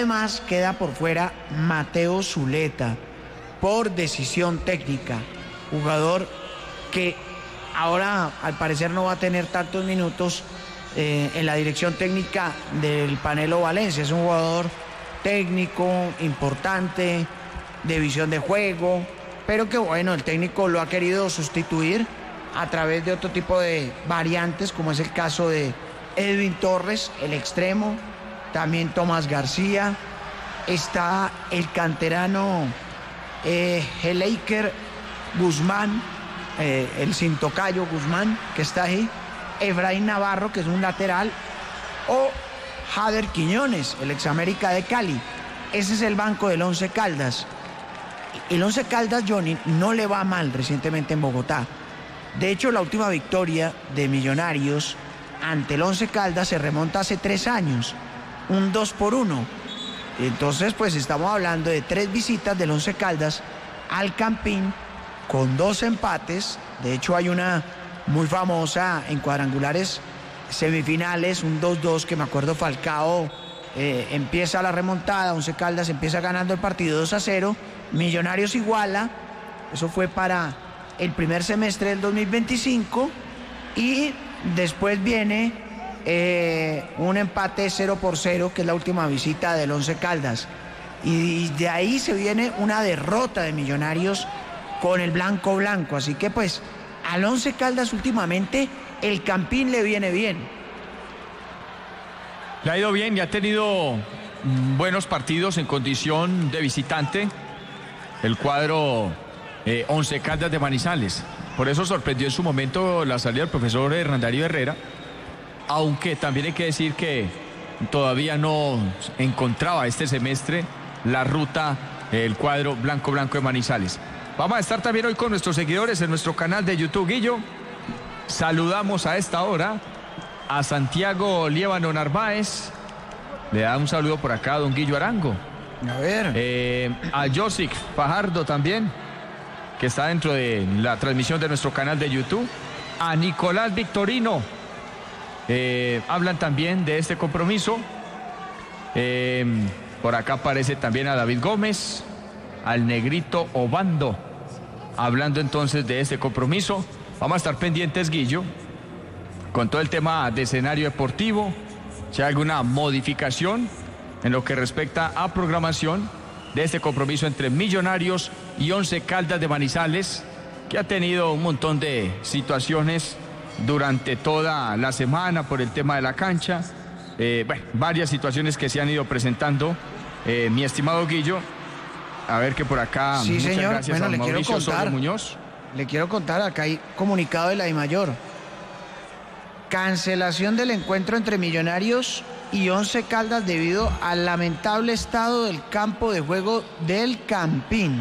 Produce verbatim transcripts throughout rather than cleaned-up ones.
además queda por fuera Mateo Zuleta por decisión técnica, jugador que ahora al parecer no va a tener tantos minutos eh, en la dirección técnica del Panelo Valencia. Es un jugador técnico, importante, de visión de juego, pero que bueno, el técnico lo ha querido sustituir a través de otro tipo de variantes, como es el caso de Edwin Torres, el extremo, también Tomás García, está el canterano eh, Heleiker Guzmán, eh, el Cintocayo Guzmán, que está ahí, Efraín Navarro, que es un lateral, o Jader Quiñones, el ex América de Cali. Ese es el banco del Once Caldas. El Once Caldas, Johnny, no le va mal recientemente en Bogotá. De hecho, la última victoria de Millonarios ante el Once Caldas se remonta hace tres años, un dos por uno. Entonces, pues estamos hablando de tres visitas del Once Caldas al Campín con dos empates. De hecho, hay una muy famosa en cuadrangulares semifinales, un dos dos, que me acuerdo Falcao eh, empieza la remontada, Once Caldas empieza ganando el partido dos a cero, Millonarios iguala, eso fue para el primer semestre del dos mil veinticinco, y después viene eh, un empate cero por cero, que es la última visita del Once Caldas, y de ahí se viene una derrota de Millonarios con el blanco blanco, así que pues al Once Caldas últimamente el Campín le viene bien. Le ha ido bien y ha tenido buenos partidos en condición de visitante el cuadro eh, Once Caldas de Manizales. Por eso sorprendió en su momento la salida del profesor Hernán Darío Herrera, aunque también hay que decir que todavía no encontraba este semestre la ruta eh, el cuadro blanco blanco de Manizales. Vamos a estar también hoy con nuestros seguidores en nuestro canal de YouTube, Guillo. Saludamos a esta hora a Santiago Liévano Narváez. Le da un saludo por acá a don Guillo Arango. A ver. Eh, a Josic Fajardo también, que está dentro de la transmisión de nuestro canal de YouTube. A Nicolás Victorino. Eh, hablan también de este compromiso. Eh, por acá aparece también a David Gómez, al Negrito Obando, hablando entonces de este compromiso. Vamos a estar pendientes, Guillo, con todo el tema de escenario deportivo, si hay alguna modificación en lo que respecta a programación de este compromiso entre Millonarios y Once Caldas de Manizales, que ha tenido un montón de situaciones durante toda la semana por el tema de la cancha. Eh, bueno, varias situaciones que se han ido presentando, eh, mi estimado Guillo. A ver que por acá, sí, muchas señor. gracias Bueno, a le Mauricio quiero contar, Osorio Muñoz. Le quiero contar, acá hay comunicado de la DIMAYOR. Cancelación del encuentro entre Millonarios y Once Caldas debido al lamentable estado del campo de juego del Campín.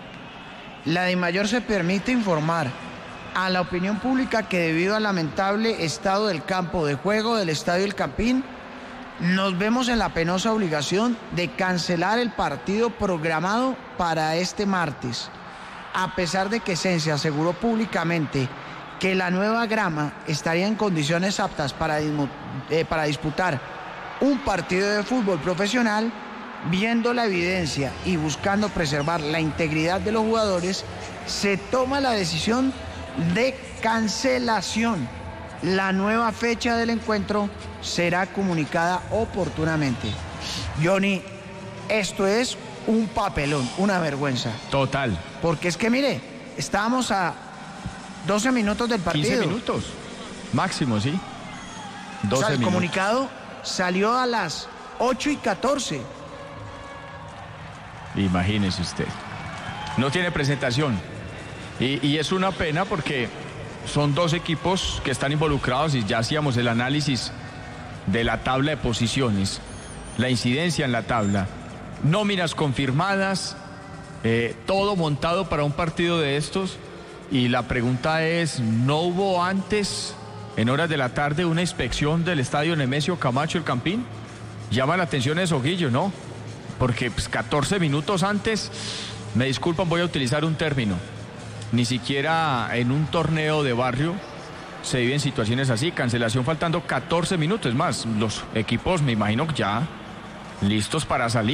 La DIMAYOR se permite informar a la opinión pública que debido al lamentable estado del campo de juego del Estadio El Campín, nos vemos en la penosa obligación de cancelar el partido programado para este martes, a pesar de que Esencia aseguró públicamente que la nueva grama estaría en condiciones aptas para, eh, para disputar un partido de fútbol profesional. Viendo la evidencia y buscando preservar la integridad de los jugadores, se toma la decisión de cancelación. La nueva fecha del encuentro será comunicada oportunamente. Johnny, esto es un papelón, una vergüenza. Total. Porque es que, mire, estábamos a doce minutos del partido. quince minutos, máximo, sí. doce o sea, el minutos. comunicado salió a las ocho y catorce. Imagínese usted. No tiene presentación. Y, y es una pena porque son dos equipos que están involucrados y ya hacíamos el análisis de la tabla de posiciones, la incidencia en la tabla, nóminas confirmadas, eh, todo montado para un partido de estos. Y la pregunta es, ¿no hubo antes, en horas de la tarde, una inspección del estadio Nemesio Camacho El Campín? Llama la atención eso, Guillo, ¿no? Porque pues, catorce minutos antes, me disculpan, voy a utilizar un término, ni siquiera en un torneo de barrio se viven situaciones así, cancelación faltando catorce minutos, es más, los equipos me imagino ya listos para salir.